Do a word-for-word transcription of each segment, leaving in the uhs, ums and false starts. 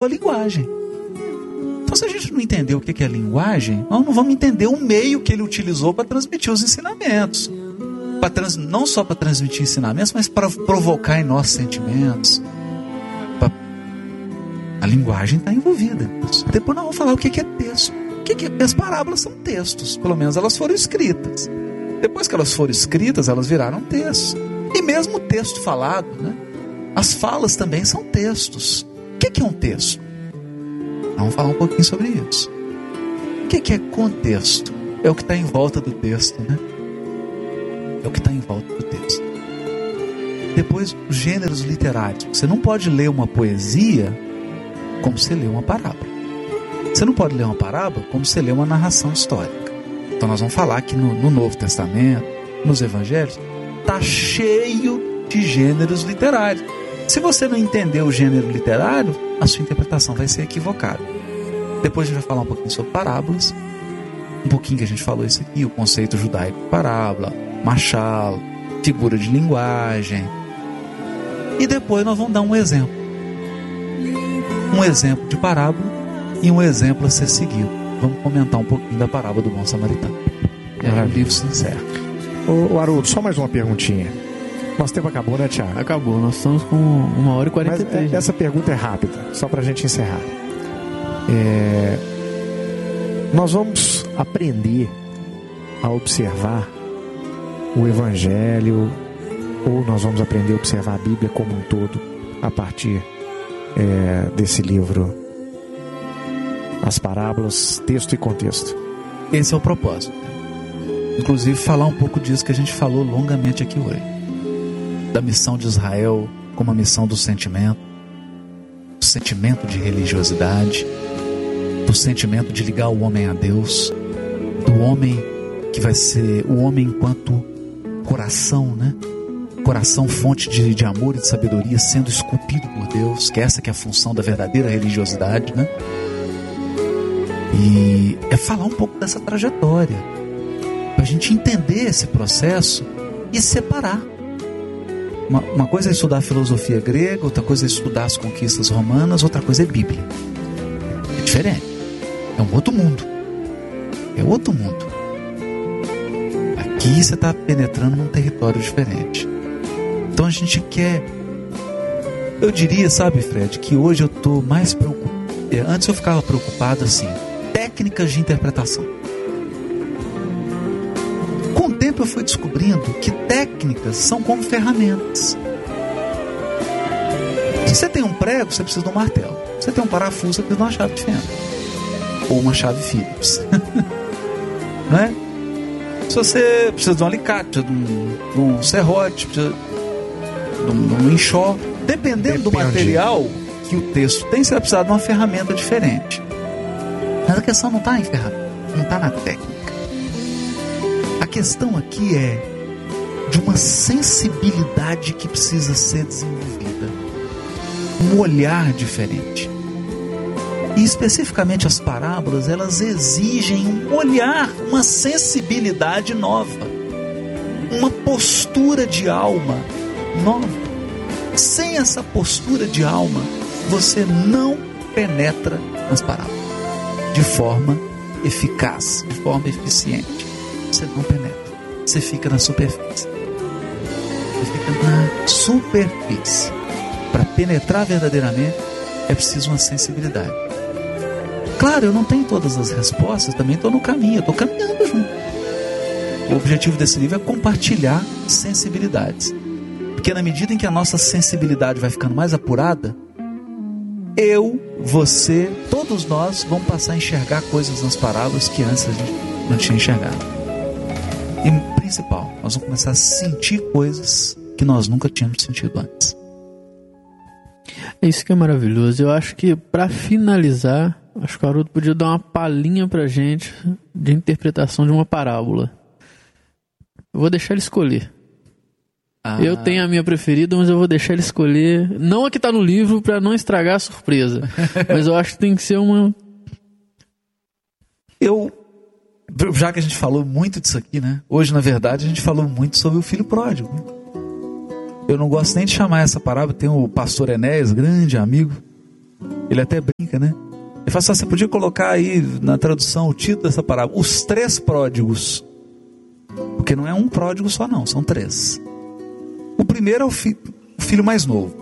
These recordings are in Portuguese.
a linguagem. Então, se a gente não entender o que é linguagem, nós não vamos entender o meio que ele utilizou para transmitir os ensinamentos. Pra trans... Não só para transmitir ensinamentos, mas para provocar em nós sentimentos. Pra... A linguagem está envolvida nisso. Depois nós vamos falar o que é texto. O que é... As parábolas são textos, pelo menos elas foram escritas. Depois que elas foram escritas, elas viraram textos. E mesmo o texto falado, né? As falas também são textos. O que é um texto? Vamos falar um pouquinho sobre isso. O que é contexto? É o que está em volta do texto, né? É o que está em volta do texto. Depois, os gêneros literários. Você não pode ler uma poesia como você lê uma parábola. Você não pode ler uma parábola como você lê uma narração histórica. Então nós vamos falar que no, no Novo Testamento, nos Evangelhos, está cheio de gêneros literários. Se você não entender o gênero literário, a sua interpretação vai ser equivocada. Depois a gente vai falar um pouquinho sobre parábolas, um pouquinho que a gente falou isso aqui, o conceito judaico de parábola, machal, figura de linguagem. E depois nós vamos dar um exemplo. Um exemplo de parábola e um exemplo a ser seguido. Vamos comentar um pouquinho da parábola do bom samaritano. E aí o livro se encerra. Ô, Haroldo, só mais uma perguntinha. Nosso tempo acabou, né, Tiago? Acabou, nós estamos com uma hora e quarenta e três. Mas essa pergunta é rápida, só pra gente encerrar. É... Nós vamos aprender a observar o Evangelho, ou nós vamos aprender a observar a Bíblia como um todo, a partir é, desse livro, As Parábolas, Texto e Contexto. Esse é o propósito. Inclusive, falar um pouco disso que a gente falou longamente aqui hoje. Da missão de Israel como a missão do sentimento, do sentimento de religiosidade, do sentimento de ligar o homem a Deus, do homem que vai ser o homem enquanto coração, né? Coração fonte de, de amor e de sabedoria sendo esculpido por Deus, que essa que é a função da verdadeira religiosidade, né? E é falar um pouco dessa trajetória, para a gente entender esse processo e separar. Uma, uma coisa é estudar a filosofia grega, outra coisa é estudar as conquistas romanas, outra coisa é Bíblia. É diferente. É um outro mundo. É outro mundo. Aqui você está penetrando num território diferente. Então a gente quer... Eu diria, sabe, Fred, que hoje eu estou mais preocupado. Antes eu ficava preocupado assim, técnicas de interpretação. Com o tempo eu fui descobrindo que técnicas são como ferramentas. Se você tem um prego, você precisa de um martelo. Se você tem um parafuso, você precisa de uma chave de fenda. Ou uma chave Phillips. Não é? Se você precisa de um alicate, de um, de um serrote, precisa de um, de um enxó. Dependendo Depende. do material que o texto tem, você vai precisar de uma ferramenta diferente. Mas a questão não está em ferramenta, não está na técnica. A questão aqui é de uma sensibilidade que precisa ser desenvolvida, um olhar diferente. E especificamente as parábolas, elas exigem um olhar, uma sensibilidade nova, uma postura de alma nova. Sem essa postura de alma, você não penetra nas parábolas de forma eficaz, de forma eficiente. Você não penetra, você fica na superfície. Você fica na superfície. Para penetrar verdadeiramente, é preciso uma sensibilidade. Claro, eu não tenho todas as respostas, também estou no caminho, estou caminhando junto. O objetivo desse livro é compartilhar sensibilidades. Porque na medida em que a nossa sensibilidade vai ficando mais apurada, eu, você, todos nós vamos passar a enxergar coisas nas parábolas que antes a gente não tinha enxergado. E principal, nós vamos começar a sentir coisas que nós nunca tínhamos sentido antes. É isso que é maravilhoso. Eu acho que, para finalizar, acho que o Haroldo podia dar uma palhinha pra gente de interpretação de uma parábola. Eu vou deixar ele escolher. Ah. Eu tenho a minha preferida, mas eu vou deixar ele escolher. Não a que está no livro, para não estragar a surpresa. Mas eu acho que tem que ser uma... Eu, já que a gente falou muito disso aqui, né? Hoje, na verdade, a gente falou muito sobre o filho pródigo. Eu não gosto nem de chamar essa parábola. Tem o pastor Enéas, grande amigo. Ele até brinca, né? Ele fala assim, você podia colocar aí na tradução o título dessa parábola, os três pródigos. Porque não é um pródigo só não, são três. O primeiro é o, fi, o filho mais novo.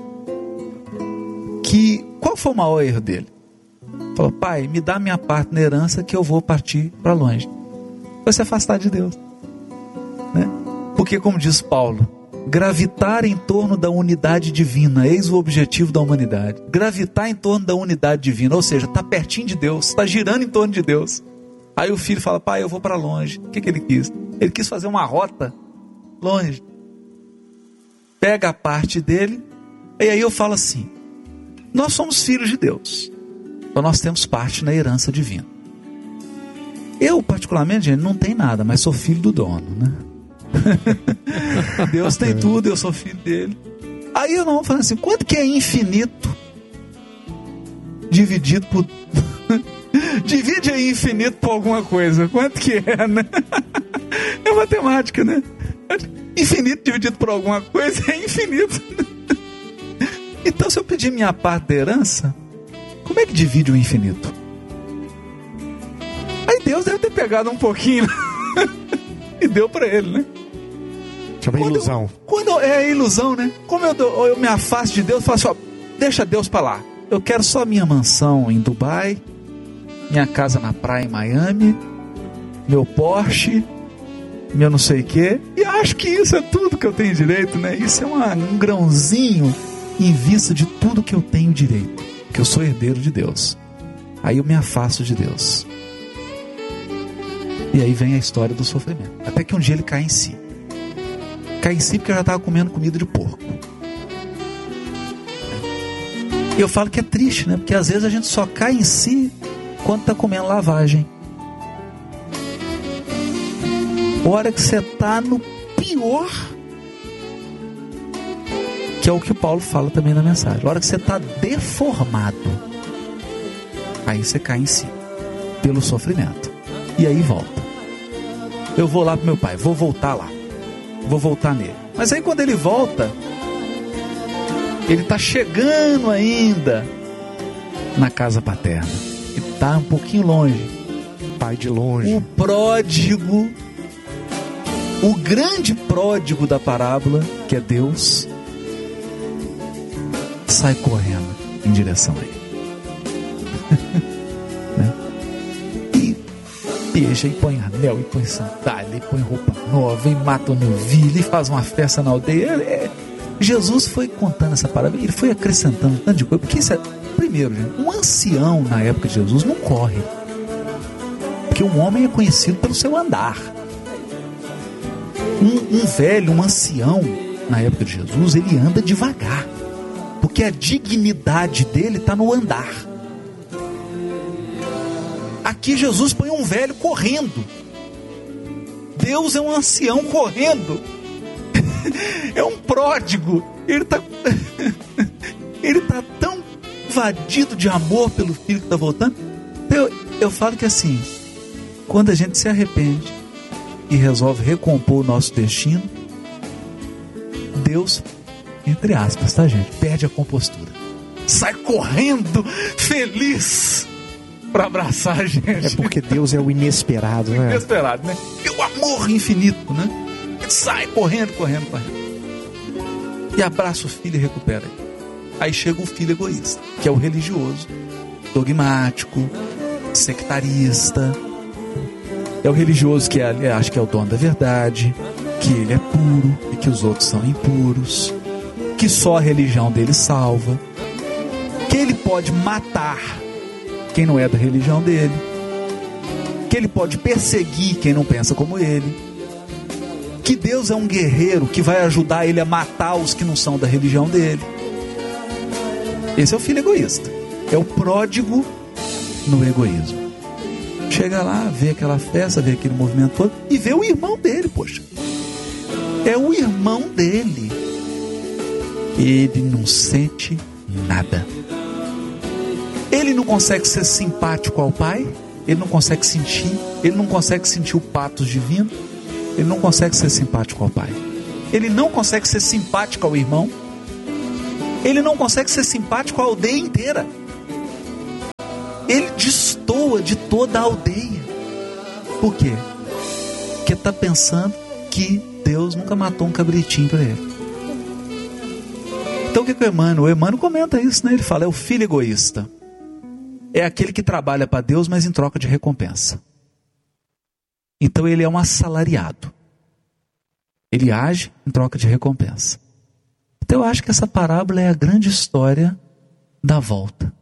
Que, qual foi o maior erro dele? Falou, pai, me dá minha parte na herança que eu vou partir para longe. Foi se afastar de Deus, né? Porque, como diz Paulo, gravitar em torno da unidade divina, eis o objetivo da humanidade. Gravitar em torno da unidade divina, ou seja, está pertinho de Deus, está girando em torno de Deus. Aí o filho fala, pai, eu vou para longe. O que, que ele quis? Ele quis fazer uma rota longe. Pega a parte dele, e aí eu falo assim, nós somos filhos de Deus, então nós temos parte na herança divina. Eu, particularmente, gente, não tenho nada, mas sou filho do dono, né? Deus tem tudo, eu sou filho dele. Aí eu não vou falar assim, quanto que é infinito dividido por divide aí infinito por alguma coisa, quanto que é, né? É matemática, né? Infinito dividido por alguma coisa é infinito. Então, se eu pedir minha parte da herança, como é que divide o infinito? Aí Deus deve ter pegado um pouquinho e deu para ele, né? Chama quando ilusão. Eu, quando eu, é ilusão, né? Como eu, eu me afasto de Deus, eu falo assim, ó, deixa Deus para lá. Eu quero só minha mansão em Dubai, minha casa na praia em Miami, meu Porsche, meu não sei o quê. E acho que isso é tudo que eu tenho direito, né? Isso é uma, um grãozinho em vista de tudo que eu tenho direito. Que eu sou herdeiro de Deus. Aí eu me afasto de Deus. E aí vem a história do sofrimento. Até que um dia ele cai em si. Cai em si porque eu já estava comendo comida de porco. E eu falo que é triste, né? Porque às vezes a gente só cai em si quando está comendo lavagem. Hora que você está no pior, que é o que o Paulo fala também na mensagem. A hora que você está deformado, aí você cai em si pelo sofrimento. E aí volta. Eu vou lá pro meu pai, vou voltar lá. Vou voltar nele. Mas aí quando ele volta, ele está chegando ainda na casa paterna. Ele está um pouquinho longe. Pai de longe. O pródigo, o grande pródigo da parábola, que é Deus, sai correndo em direção a ele. Né? E beija, e põe anel, e põe sandália, e põe roupa nova, e mata um novilho, e faz uma festa na aldeia. É, Jesus foi contando essa parábola, ele foi acrescentando tanto de coisa, porque isso é, primeiro, gente, um ancião na época de Jesus não corre, porque um homem é conhecido pelo seu andar. Um, um velho, um ancião na época de Jesus, ele anda devagar, porque a dignidade dele está no andar. Aqui Jesus põe um velho correndo. Deus é um ancião correndo. É um pródigo. Ele está ele tá tão invadido de amor pelo filho que está voltando. Eu, eu falo que assim, quando a gente se arrepende e resolve recompor o nosso destino, Deus, entre aspas, tá, gente, perde a compostura, sai correndo feliz para abraçar a gente. É porque Deus é o inesperado, né? Inesperado, né? E o amor infinito, né? Ele sai correndo, correndo, correndo. E abraça o filho e recupera ele. Aí chega o filho egoísta, que é o religioso, dogmático, sectarista. É o religioso que é, acha que é o dono da verdade, que ele é puro e que os outros são impuros, que só a religião dele salva, que ele pode matar quem não é da religião dele, que ele pode perseguir quem não pensa como ele, que Deus é um guerreiro que vai ajudar ele a matar os que não são da religião dele. Esse é o filho egoísta, é o pródigo no egoísmo. Chega lá, vê aquela festa, vê aquele movimento todo e vê o irmão dele, poxa. É o irmão dele. Ele não sente nada. Ele não consegue ser simpático ao pai. Ele não consegue sentir. Ele não consegue sentir o patos divino. Ele não consegue ser simpático ao pai. Ele não consegue ser simpático ao irmão. Ele não consegue ser simpático à aldeia inteira. ele destoa de toda a aldeia. Por quê? Porque está pensando que Deus nunca matou um cabritinho para ele. Então o que, que o Emmanuel? O Emmanuel comenta isso, né? Ele fala, é o filho egoísta. É aquele que trabalha para Deus, mas em troca de recompensa. Então ele é um assalariado. Ele age em troca de recompensa. Então eu acho que essa parábola é a grande história da volta.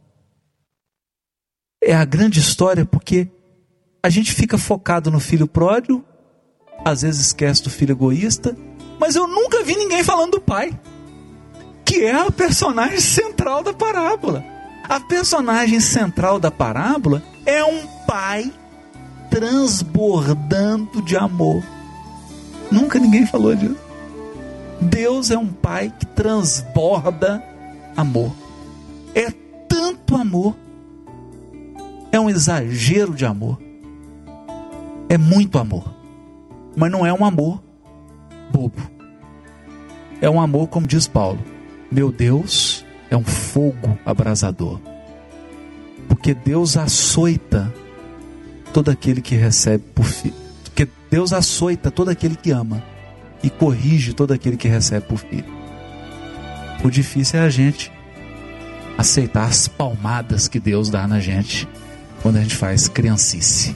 É a grande história porque a gente fica focado no filho pródigo, às vezes esquece do filho egoísta, mas eu nunca vi ninguém falando do pai, que é a personagem central da parábola. A personagem central da parábola é um pai transbordando de amor. Nunca ninguém falou disso. Deus é um pai que transborda amor. É tanto amor. É um exagero de amor. É muito amor. Mas não é um amor bobo. É um amor, como diz Paulo, meu Deus é um fogo abrasador. Porque Deus açoita todo aquele que recebe por filho. Porque Deus açoita todo aquele que ama e corrige todo aquele que recebe por filho. O difícil é a gente aceitar as palmadas que Deus dá na gente quando a gente faz criancice.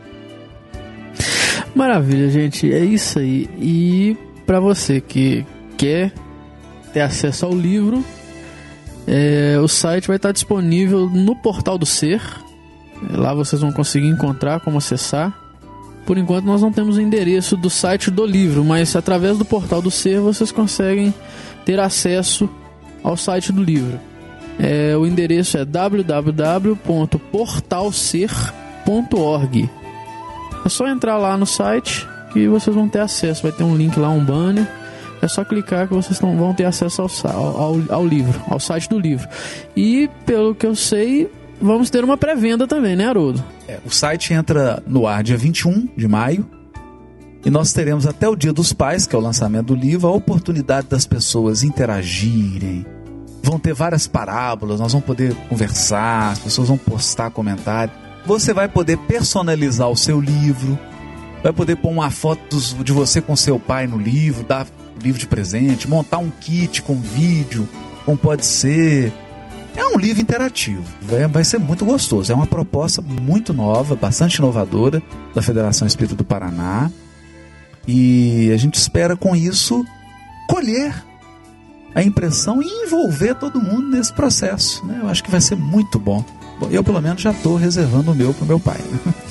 Maravilha, gente, é isso aí. E para você que quer ter acesso ao livro, é, o site vai estar disponível no Portal do Ser. Lá vocês vão conseguir encontrar como acessar. Por enquanto nós não temos o endereço do site do livro, mas através do Portal do Ser vocês conseguem ter acesso ao site do livro. É, o endereço é w w w ponto portal ser ponto org. É só entrar lá no site que vocês vão ter acesso. Vai ter um link lá, um banner. É só clicar que vocês vão ter acesso ao, ao, ao livro, ao site do livro. E pelo que eu sei, vamos ter uma pré-venda também, né, Haroldo? É, o site entra no ar dia vinte e um de maio. E nós teremos até o Dia dos Pais, que é o lançamento do livro, a oportunidade das pessoas interagirem. Vão ter várias parábolas, nós vamos poder conversar, as pessoas vão postar comentários. Você vai poder personalizar o seu livro, vai poder pôr uma foto de você com seu pai no livro, dar o livro de presente, montar um kit com vídeo, como pode ser. É um livro interativo, vai, vai ser muito gostoso. É uma proposta muito nova, bastante inovadora da Federação Espírita do Paraná. E a gente espera com isso colher a impressão e envolver todo mundo nesse processo, né? Eu acho que vai ser muito bom. Bom, eu pelo menos já estou reservando o meu para o meu pai.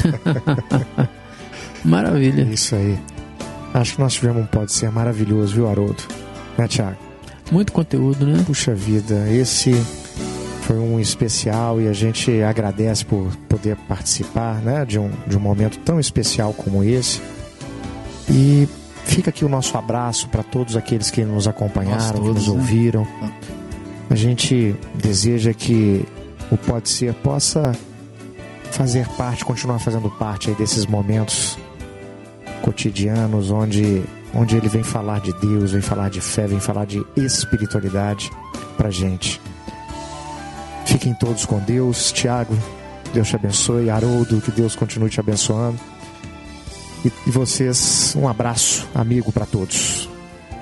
Maravilha. Isso aí. Acho que nós tivemos um Pode Ser maravilhoso, viu, Haroldo? Né, Thiago? Muito conteúdo, né? Puxa vida, esse foi um especial e a gente agradece por poder participar, né, de um, de um momento tão especial como esse. E fica aqui o nosso abraço para todos aqueles que nos acompanharam, todos, que nos ouviram. Né? A gente deseja que o Pode Ser possa fazer parte, continuar fazendo parte aí desses momentos cotidianos onde, onde ele vem falar de Deus, vem falar de fé, vem falar de espiritualidade pra gente. Fiquem todos com Deus. Tiago, Deus te abençoe. Haroldo, que Deus continue te abençoando. E, e vocês, um abraço amigo para todos.